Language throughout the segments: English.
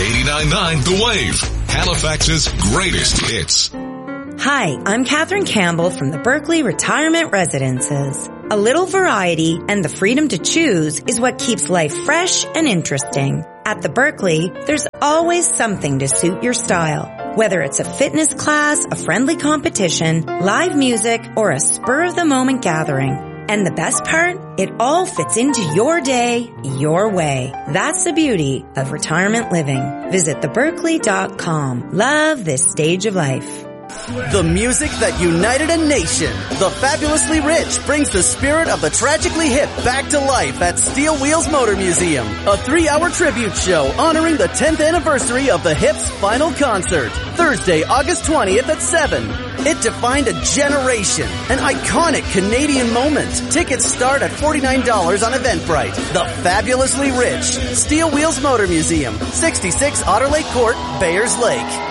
89.9 The Wave, Halifax's greatest hits. Hi, I'm Catherine Campbell from the Berkeley Retirement Residences. A little variety and the freedom to choose is what keeps life fresh and interesting. At the Berkeley, there's always something to suit your style. Whether it's a fitness class, a friendly competition, live music, or a spur-of-the-moment gathering. And the best part? It all fits into your day, your way. That's the beauty of retirement living. Visit theberkeley.com. Love this stage of life. The music that united a nation. The Fabulously Rich brings the spirit of the tragically hip back to life at Steel Wheels Motor Museum. A 3-hour tribute show honoring the 10th anniversary of the Hip's final concert. Thursday, August 20th at 7. It defined a generation, an iconic Canadian moment. Tickets start at $49 on Eventbrite. The Fabulously Rich. Steel Wheels Motor Museum, 66 Otter Lake Court, Bayers Lake.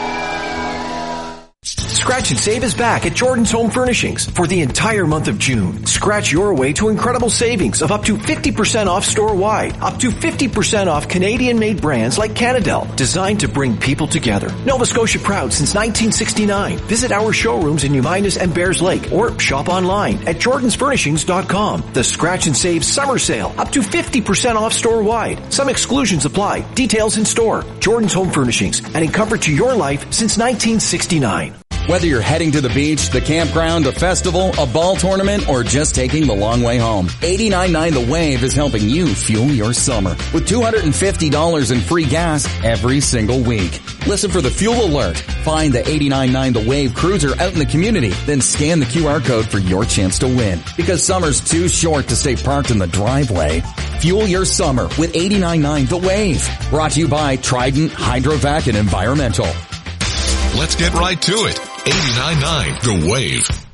Scratch and Save is back at Jordan's Home Furnishings for the entire month of June. Scratch your way to incredible savings of up to 50% off store-wide, up to 50% off Canadian-made brands like Canadel, designed to bring people together. Nova Scotia proud since 1969. Visit our showrooms in Umina and Bayers Lake or shop online at jordansfurnishings.com. The Scratch and Save summer sale, up to 50% off store-wide. Some exclusions apply. Details in store. Jordan's Home Furnishings, adding comfort to your life since 1969. Whether you're heading to the beach, the campground, a festival, a ball tournament, or just taking the long way home, 89.9 The Wave is helping you fuel your summer with $250 in free gas every single week. Listen for the fuel alert. Find the 89.9 The Wave cruiser out in the community, then scan the QR code for your chance to win. Because summer's too short to stay parked in the driveway. Fuel your summer with 89.9 The Wave. Brought to you by Trident, Hydrovac, and Environmental. Let's get right to it. 89.9 The Wave.